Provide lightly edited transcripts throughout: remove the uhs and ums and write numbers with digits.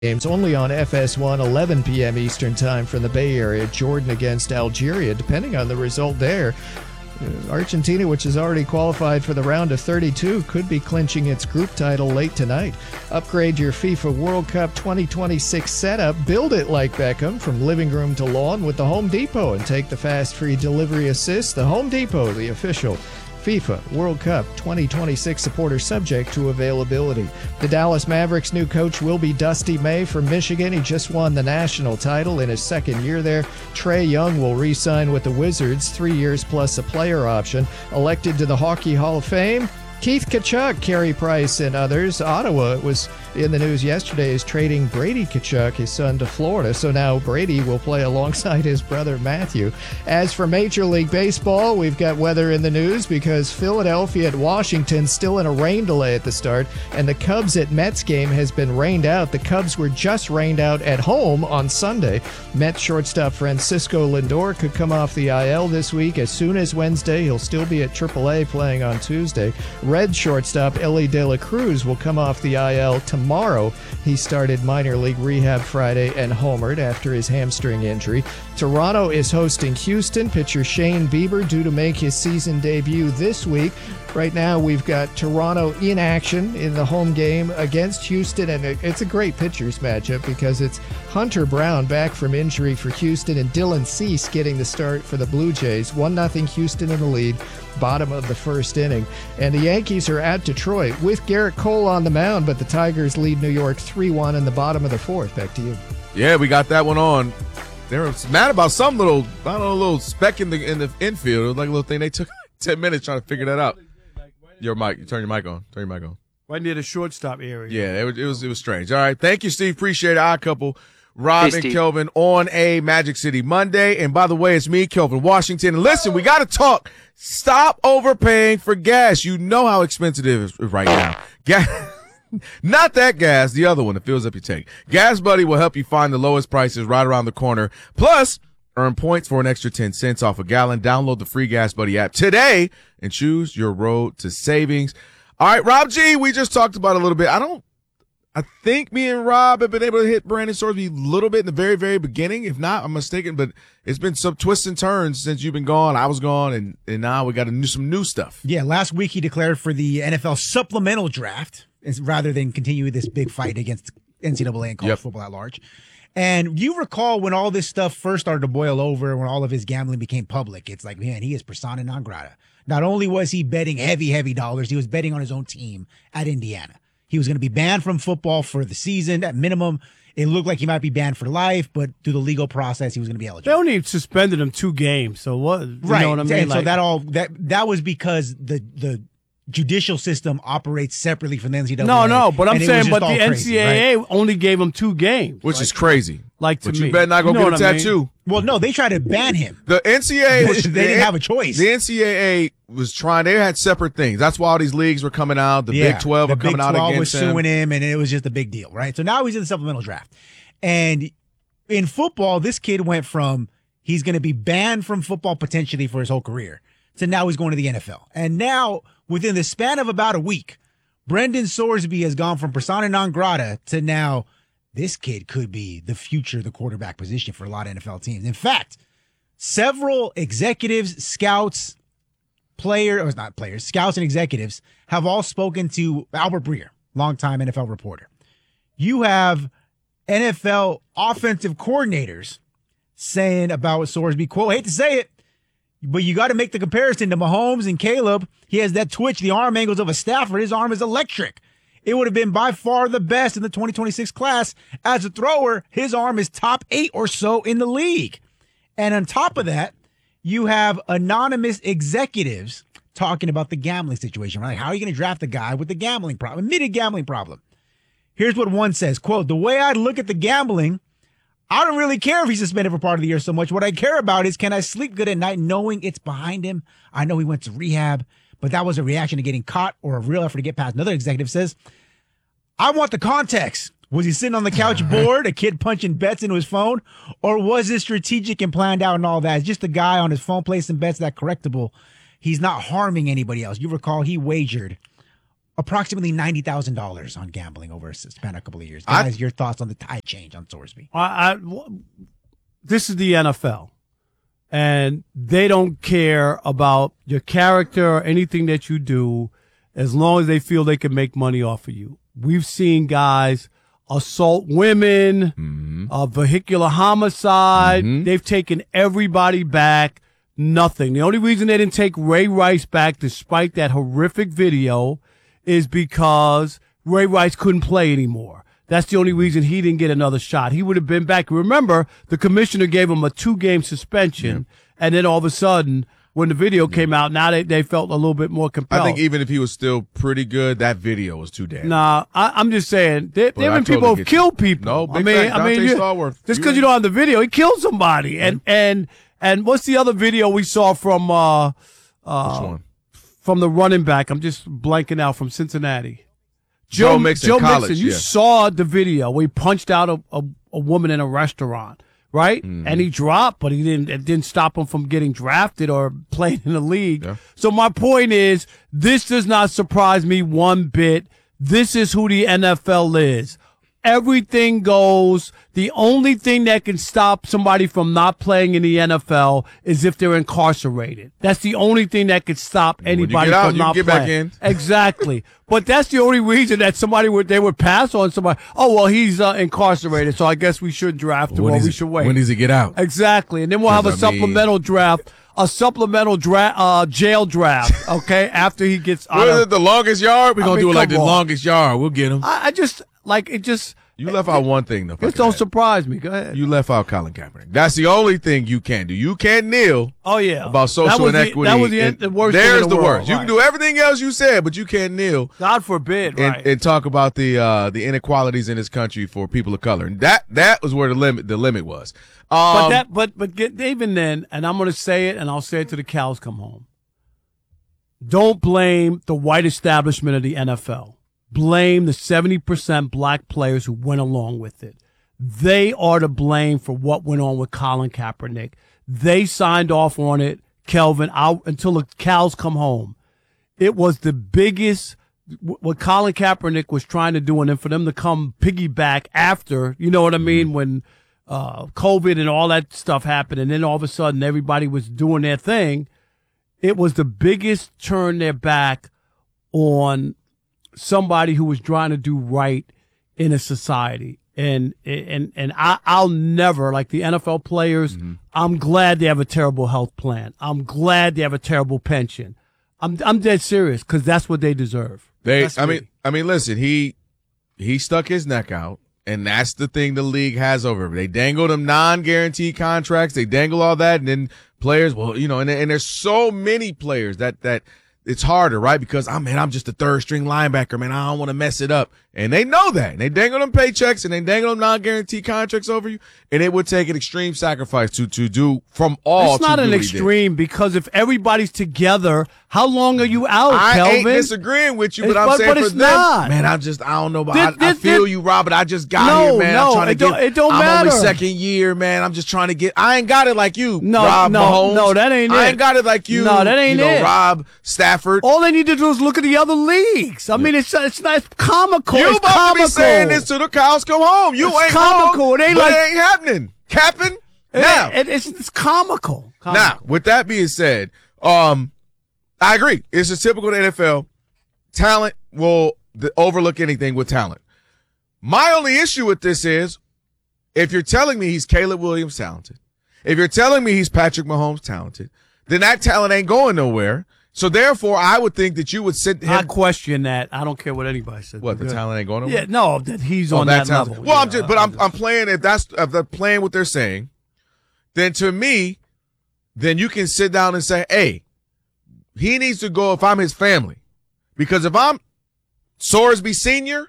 games only on FS1, 11 p.m. Eastern Time from the Bay Area. Jordan against Algeria, depending on the result there. Argentina, which has already qualified for the round of 32, could be clinching its group title late tonight. Upgrade your FIFA World Cup 2026 setup. Build it like Beckham from living room to lawn with the Home Depot and take the fast free delivery assist. The Home Depot, the official FIFA World Cup 2026 supporter, subject to availability. The Dallas Mavericks' new coach will be Dusty May from Michigan. He just won the national title in his second year there. Trae Young will re-sign with the Wizards, 3 years plus a player option. Elected to the Hockey Hall of Fame, Keith Tkachuk, Carey Price, and others. Ottawa was in the news yesterday is trading Brady Tkachuk, his son, to Florida. So now Brady will play alongside his brother Matthew. As for Major League Baseball, we've got weather in the news because Philadelphia at Washington still in a rain delay at the start, and the Cubs at Mets game has been rained out. The Cubs were just rained out at home on Sunday. Mets shortstop Francisco Lindor could come off the IL this week as soon as Wednesday. He'll still be at AAA playing on Tuesday. Red shortstop Elly De La Cruz will come off the IL tomorrow. He started minor league rehab Friday and homered after his hamstring injury. Toronto is hosting Houston. Pitcher Shane Bieber due to make his season debut this week. Right now we've got Toronto in action in the home game against Houston, and it's a great pitchers matchup because it's Hunter Brown back from injury for Houston and Dylan Cease getting the start for the Blue Jays. 1-0 Houston in the lead, bottom of the first inning. And the Yankees are at Detroit with Garrett Cole on the mound, but the Tigers lead New York 3-1 in the bottom of the fourth. Back to you. Yeah, we got that one on. They were mad about some little, I don't know, little speck in the infield. It was like a little thing. They took 10 minutes trying to figure that out. Your mic. You turn your mic on. Turn your mic on. Right near the shortstop area. Yeah, it was strange. All right. Thank you, Steve. Appreciate it. Our couple, Rob and Kelvin, on a Magic City Monday. And by the way, it's me, Kelvin Washington. And listen, we got to talk. Stop overpaying for gas. You know how expensive it is right now. Gas. Not that gas, the other one that fills up your tank. Gas Buddy will help you find the lowest prices right around the corner. Plus, earn points for an extra 10 cents off a gallon. Download the free Gas Buddy app today and choose your road to savings. All right, Rob G, we just talked about a little bit. I think me and Rob have been able to hit Brandon Sorsby a little bit in the very, very beginning. If not, I'm mistaken, but it's been some twists and turns since you've been gone. I was gone, and now we got some new stuff. Yeah, last week he declared for the NFL supplemental draft rather than continue this big fight against NCAA and college football at large. And you recall when all this stuff first started to boil over, when all of his gambling became public, it's like, man, he is persona non grata. Not only was he betting heavy dollars, he was betting on his own team at Indiana. He was going to be banned from football for the season. At minimum, it looked like he might be banned for life, but through the legal process, he was going to be eligible. They only suspended him 2 games, so what? You know what I mean? And so that was because the judicial system operates separately from the NCAA. No, but I'm saying, but the crazy, NCAA right? only gave him 2 games, which is crazy. Like but to me, you better not go get a tattoo. Well, no, they tried to ban him. The NCAA, they didn't have a choice. The NCAA was trying. They had separate things. That's why all these leagues were coming out. The Big 12 were coming out against him. The Big 12 was suing him, and it was just a big deal, right? So now he's in the supplemental draft, and in football, this kid went from he's going to be banned from football potentially for his whole career to now he's going to the NFL, and now within the span of about a week, Brendan Sorsby has gone from persona non grata to now this kid could be the future of the quarterback position for a lot of NFL teams. In fact, several executives, scouts, scouts and executives have all spoken to Albert Breer, longtime NFL reporter. You have NFL offensive coordinators saying about Sorsby, quote, hate to say it, but you got to make the comparison to Mahomes and Caleb. He has that twitch, the arm angles of a Stafford. His arm is electric. It would have been by far the best in the 2026 class. As a thrower, his arm is top 8 or so in the league. And on top of that, you have anonymous executives talking about the gambling situation. Right? How are you going to draft a guy with the gambling problem, admitted gambling problem? Here's what one says, quote, the way I look at the gambling, I don't really care if he's suspended for part of the year so much. What I care about is, can I sleep good at night knowing it's behind him? I know he went to rehab, but that was a reaction to getting caught or a real effort to get past. Another executive says, I want the context. Was he sitting on the couch bored, a kid punching bets into his phone? Or was it strategic and planned out and all that? It's just a guy on his phone placing bets that correctable. He's not harming anybody else. You recall he wagered approximately $90,000 on gambling over a span of a couple of years. Guys, your thoughts on the tide change on Sorsby? This is the NFL, and they don't care about your character or anything that you do as long as they feel they can make money off of you. We've seen guys assault women, vehicular homicide. They've taken everybody back. Nothing. The only reason they didn't take Ray Rice back, despite that horrific video, is because Ray Rice couldn't play anymore. That's the only reason he didn't get another shot. He would have been back. Remember, the commissioner gave him a 2-game suspension, and then all of a sudden, when the video came out, now they felt a little bit more compelled. I think even if he was still pretty good, that video was too damn. Nah, I'm just saying, there have been people who've killed people. No, just because you don't have the video, he killed somebody. And what's the other video we saw from which one? From the running back? I'm just blanking out, from Cincinnati. Joe Mixon, college, you saw the video where he punched out a woman in a restaurant, right? And he dropped, but it didn't stop him from getting drafted or playing in the league. Yeah. So my point is, this does not surprise me one bit. This is who the NFL is. Everything goes. The only thing that can stop somebody from not playing in the NFL is if they're incarcerated. That's the only thing that could stop anybody from not playing. Back in. Exactly. But that's the only reason that they would pass on somebody. Oh, well, he's incarcerated, so I guess we should draft him, or we should wait. When does he get out? Exactly. And then we'll have a supplemental draft. A supplemental jail draft, okay, after he gets out of the longest yard. We're going to do it like the longest yard. We'll get him. You left out one thing, though. It don't surprise me. Go ahead. You left out Colin Kaepernick. That's the only thing you can do. You can't kneel. Oh, yeah. About social inequity. That was the worst thing There's in the the world. worst. You can do everything else you said, but you can't kneel. God forbid, right. And talk about the inequalities in this country for people of color. And that was where the limit was. But even then, and I'm going to say it, and I'll say it till the cows come home. Don't blame the white establishment of the NFL. Blame the 70% black players who went along with it. They are to blame for what went on with Colin Kaepernick. They signed off on it, Kelvin, until the cows come home. It was the biggest, what Colin Kaepernick was trying to do, and then for them to come piggyback after, you know what I mean, when COVID and all that stuff happened, and then all of a sudden everybody was doing their thing. It was the biggest turn their back on somebody who was trying to do right in a society. And I'll never, like the NFL players, I'm glad they have a terrible health plan. I'm glad they have a terrible pension. I'm dead serious, because that's what they deserve. I mean, listen, he stuck his neck out, and that's the thing the league has over him. They dangle them non-guaranteed contracts. They dangle all that, and then players, well, you know, and there's so many players that it's harder, right? Because I'm just a third string linebacker, man. I don't want to mess it up. And they know that. And they dangle them paychecks and they dangle them non-guaranteed contracts over you. And it would take an extreme sacrifice to do from all. It's not an extreme, because if everybody's together, how long are you out, Kelvin? I ain't disagreeing with you, but I'm saying for them, man, I don't know. I feel you, Robert. I just got here, man. I'm trying to get. It don't matter. I'm only second year, man. I'm just trying to get. I ain't got it like you, no, Rob Mahomes. No, that ain't it. I ain't got it like you. No, that ain't it. Rob Stafford. All they need to do is look at the other leagues. I mean, it's comical. You about to be saying this till the cows come home. You ain't comical. Home, it ain't happening. Capping now. It's comical. Now, with that being said, I agree. It's a typical NFL. Talent will overlook anything with talent. My only issue with this is, if you're telling me he's Caleb Williams talented, if you're telling me he's Patrick Mahomes talented, then that talent ain't going nowhere. So therefore, I would think that you would sit him. I question that. I don't care what anybody says. What, the talent ain't going nowhere? Yeah, no, that he's on that level. Well, I'm playing. If they're playing what they're saying, then to me, then you can sit down and say, hey, he needs to go if I'm his family, because if I'm Sorsby Senior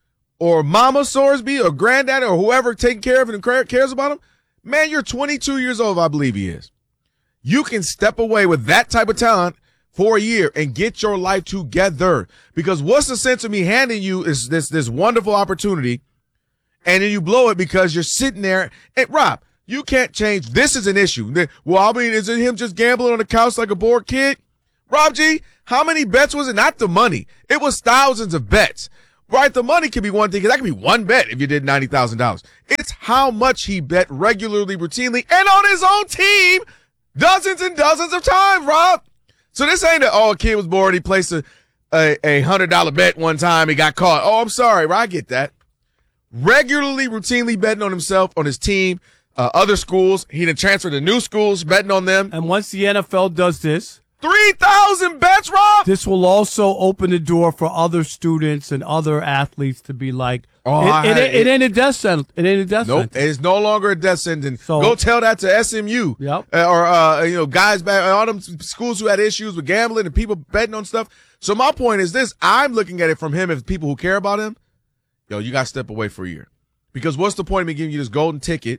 or Mama Sorsby or Granddaddy or whoever taking care of him and cares about him, man, you're 22 years old. I believe he is. You can step away with that type of talent for a year and get your life together. Because what's the sense of me handing you is this wonderful opportunity, and then you blow it because you're sitting there. And Rob, you can't change. This is an issue. Well, I mean, is it him just gambling on the couch like a bored kid? Rob G, how many bets was it? Not the money. It was thousands of bets. Right? The money could be one thing, because that could be one bet if you did $90,000. It's how much he bet regularly, routinely, and on his own team dozens and dozens of times, Rob. So this ain't a kid was bored, he placed a $100 bet one time, he got caught. Oh, I'm sorry, Rob, I get that. Regularly, routinely betting on himself, on his team, other schools. He done transferred to new schools, betting on them. And once the NFL does this, 3,000 bets, Rob. this will also open the door for other students and other athletes to be like, it ain't a death sentence. It ain't a death Nope, sentence. it's no longer a death sentence. So- Go tell that to SMU. Yep. Or guys back, all them schools who had issues with gambling and people betting on stuff. So my point is this: I'm looking at it from him as people who care about him. Yo, you got to step away for a year, because what's the point of me giving you this golden ticket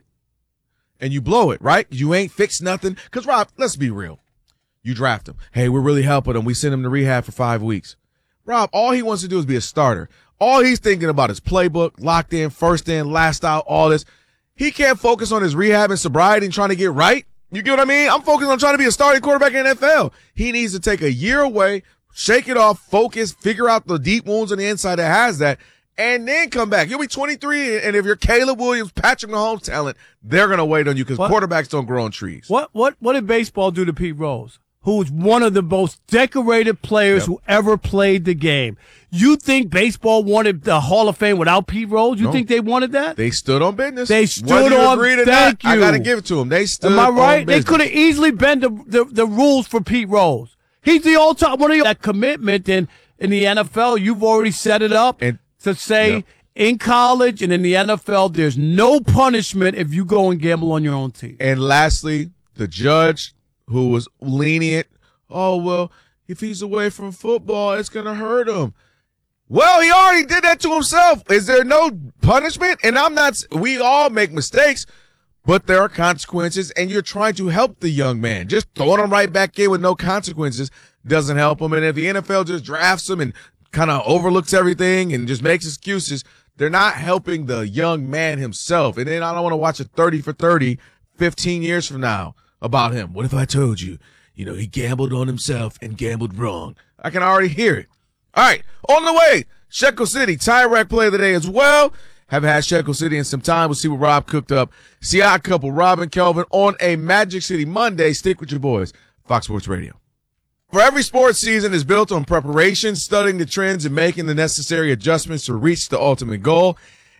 and you blow it, right? You ain't fixed nothing. Because Rob, let's be real. You draft him. Hey, we're really helping him. We send him to rehab for 5 weeks. Rob, all he wants to do is be a starter. All he's thinking about is playbook, locked in, first in, last out, all this. He can't focus on his rehab and sobriety and trying to get right. You get what I mean? I'm focused on trying to be a starting quarterback in the NFL. He needs to take a year away, shake it off, focus, figure out the deep wounds on the inside that has that, and then come back. You'll be 23, and if you're Caleb Williams, Patrick Mahomes talent, they're going to wait on you, because quarterbacks don't grow on trees. What did baseball do to Pete Rose, who's one of the most decorated players who ever played the game? You think baseball wanted the Hall of Fame without Pete Rose? You think they wanted that? They stood on business. They stood Whether you on agree to thank not, you. I got to give it to them. They stood Am I right? on They business. could have easily bent the rules for Pete Rose. He's the all-time one of that commitment in the NFL. You've already set it up to say in college and in the NFL, there's no punishment if you go and gamble on your own team. And lastly, the judge who was lenient. Oh, well, if he's away from football, it's going to hurt him. Well, he already did that to himself. Is there no punishment? And we all make mistakes, but there are consequences, and you're trying to help the young man. Just throwing him right back in with no consequences doesn't help him. And if the NFL just drafts him and kind of overlooks everything and just makes excuses, they're not helping the young man himself. And then I don't want to watch a 30 for 30 15 years from now about him. What if I told you, he gambled on himself and gambled wrong? I can already hear it. All right, on the way, Shekel City, Tire Rack play of the day as well. Haven't had Shekel City in some time. We'll see what Rob cooked up. See Odd Couple, Rob and Kelvin on a Magic City Monday. Stick with your boys, Fox Sports Radio. For every sports season is built on preparation, studying the trends, and making the necessary adjustments to reach the ultimate goal.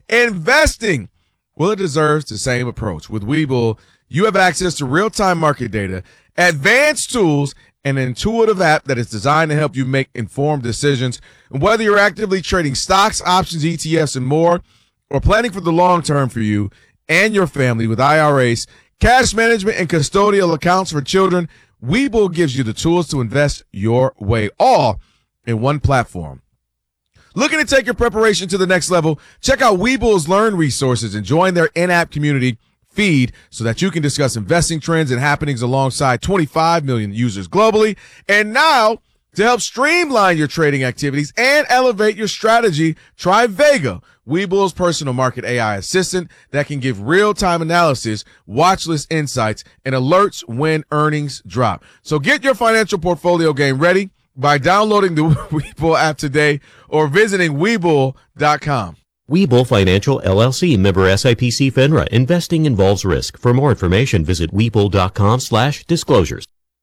Investing, well, it deserves the same approach. With Webull, you have access to real-time market data, advanced tools, and an intuitive app that is designed to help you make informed decisions. And whether you're actively trading stocks, options, ETFs, and more, or planning for the long term for you and your family with IRAs, cash management, and custodial accounts for children, Webull gives you the tools to invest your way, all in one platform. Looking to take your preparation to the next level? Check out Webull's Learn resources and join their in-app community feed so that you can discuss investing trends and happenings alongside 25 million users globally. And now, to help streamline your trading activities and elevate your strategy, try Vega, Webull's personal market AI assistant that can give real-time analysis, watch list insights, and alerts when earnings drop. So get your financial portfolio game ready by downloading the Webull app today or visiting Webull.com. Webull Financial LLC, member SIPC FINRA. Investing involves risk. For more information, visit Webull.com/disclosures.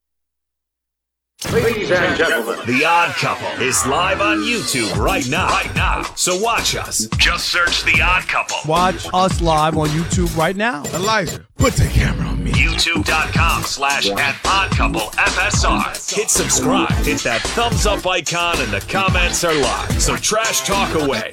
Ladies and gentlemen, The Odd Couple is live on YouTube right now. So watch us. Just search The Odd Couple. Watch us live on YouTube right now. Elijah, put the camera on me. YouTube.com/@OddCoupleFSR. Hit subscribe. Hit that thumbs up icon, and the comments are live. So trash talk away.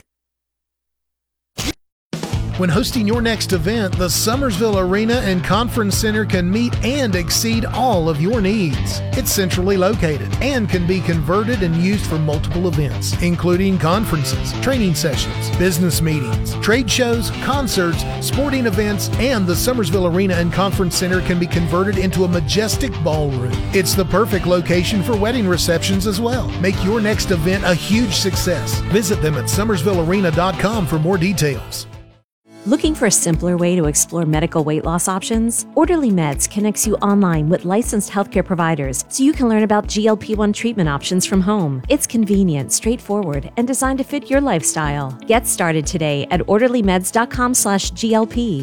When hosting your next event, the Summersville Arena and Conference Center can meet and exceed all of your needs. It's centrally located and can be converted and used for multiple events, including conferences, training sessions, business meetings, trade shows, concerts, sporting events, and the Summersville Arena and Conference Center can be converted into a majestic ballroom. It's the perfect location for wedding receptions as well. Make your next event a huge success. Visit them at summersvillearena.com for more details. Looking for a simpler way to explore medical weight loss options? Orderly Meds connects you online with licensed healthcare providers so you can learn about GLP-1 treatment options from home. It's convenient, straightforward, and designed to fit your lifestyle. Get started today at orderlymeds.com/GLP.